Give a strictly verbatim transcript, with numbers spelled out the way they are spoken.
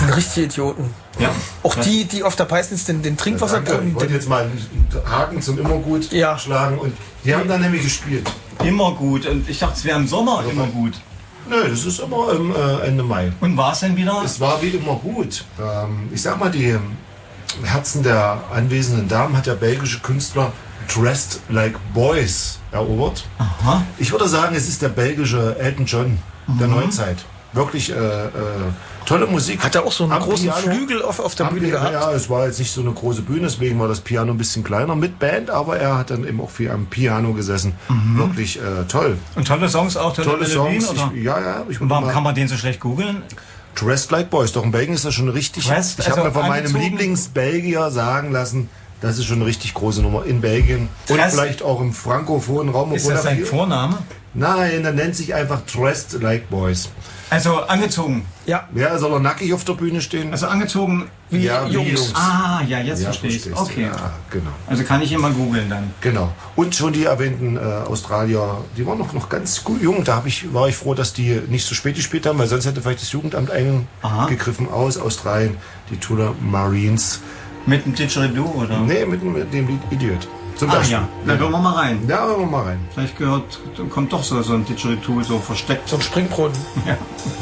sind richtige Idioten. Ja. Auch die, die auf der Peisnitz den, den Trinkwasserbrunnen... Ich wollte jetzt mal einen Haken zum Immergut ja. schlagen. Und die haben dann nämlich gespielt. Immer gut. Und ich dachte, es wäre im Sommer also immer gut. Nö, das ist immer im, äh, Ende Mai. Und war es denn wieder? Es war wie immer gut. Ähm, ich sag mal, die Herzen der anwesenden Damen hat der belgische Künstler Dressed Like Boys erobert. Aha. Ich würde sagen, es ist der belgische Elton John mhm. der Neuzeit. Wirklich äh, äh, tolle Musik. Hat er auch so einen am großen Piano, Flügel auf, auf der Bühne Piano, gehabt? Ja, es war jetzt nicht so eine große Bühne, deswegen war das Piano ein bisschen kleiner mit Band, aber er hat dann eben auch viel am Piano gesessen. Mhm. Wirklich äh, toll. Und tolle Songs auch, tolle, tolle Melodien? Songs. Oder? Ich, ja, ja. Ich Und warum kann man den so schlecht googeln? Dressed Like Boys. Doch in Belgien ist das schon richtig. Dressed, ich habe also mir von meinem angezogen? Lieblingsbelgier sagen lassen, das ist schon eine richtig große Nummer in Belgien. Und Dressed? vielleicht auch im frankophonen Raum. Ist das sein Vorname? Nein, er nennt sich einfach Dressed Like Boys. Also angezogen? Ja. Ja, soll er nackig auf der Bühne stehen? Also angezogen wie, ja, wie Jungs. Jungs. Ah, ja, jetzt ja, verstehe ich. Okay. Ja, genau. Also kann ich ihn mal googeln dann. Genau. Und schon die erwähnten äh, Australier, die waren noch, noch ganz gut jung. Da hab ich, war ich froh, dass die nicht so spät gespielt haben, weil sonst hätte vielleicht das Jugendamt eingegriffen aus Australien. Die Tuller Marines. Mit dem Didgeridoo, oder? Nee, mit, mit dem Lied Idiot. Zum Ach Beispiel. ja, dann hören wir mal rein. Ja, hören wir mal rein. Vielleicht gehört, kommt doch so, so ein Didgeridoo so versteckt. So ein Springbrunnen. Ja.